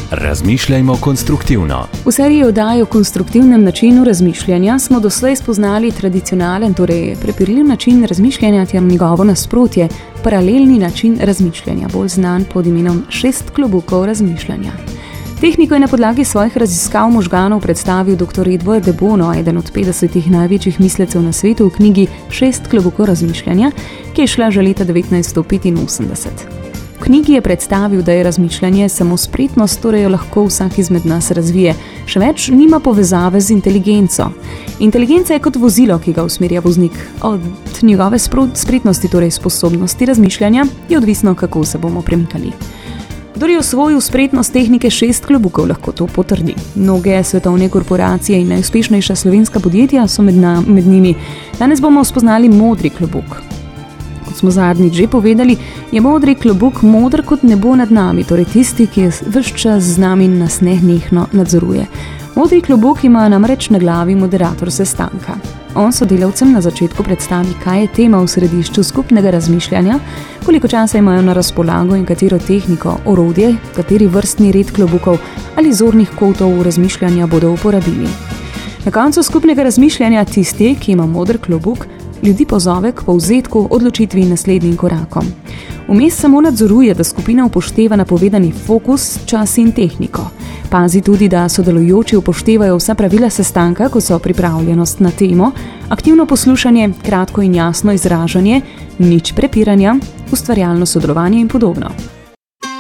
Razmišljajmo konstruktivno. V seriji oddaj o konstruktivnem načinu razmišljanja smo doslej spoznali tradicionalen, torej prepirljiv način razmišljanja ter njegovo nasprotje, paralelni način razmišljanja, bolj znan pod imenom 6 klobukov razmišljanja. Tehniko je na podlagi svojih raziskav možganov predstavil dr. Edward de Bono, eden od 50 največjih mislecev na svetu v knjigi 6 klobukov razmišljanja, ki je šla že leta 1985. V knjigi je predstavil, da je razmišljanje samo spretnost, torej jo lahko vsak izmed nas razvije. Še več, nima povezave z inteligenco. Inteligenca je kot vozilo, ki ga usmerja voznik. Od njegove spretnosti, torej sposobnosti razmišljanja, je odvisno, kako se bomo premikali. Kdor je osvojil spretnost tehnike 6 klobukov, lahko to potrdi. Mnoge svetovne korporacije in najuspešnejša slovenska podjetja so med njimi. Danes bomo spoznali modri klobuk. Kot smo zadnjič že povedali, je modri klobuk moder kot nebo nad nami, torej tisti, ki je ves čas z nami in nas nenehno nadzoruje. Modri klobuk ima namreč na glavi moderator sestanka. On sodelavcem na začetku predstavi, kaj je tema v središču skupnega razmišljanja, koliko časa imajo na razpolago in katero tehniko, orodje, kateri vrstni red klobukov ali zornih kotov razmišljanja bodo uporabili. Na koncu skupnega razmišljanja tisti, ki ima moder klobuk, ljudi pozove k povzetku, odločitvi in naslednjim korakom. Vmes samo nadzoruje, da skupina upošteva napovedani fokus, čas in tehniko. Pazi tudi, da sodelujoči upoštevajo vsa pravila sestanka, kot so pripravljenost na temo, aktivno poslušanje, kratko in jasno izražanje, nič prepiranja, ustvarjalno sodelovanje in podobno.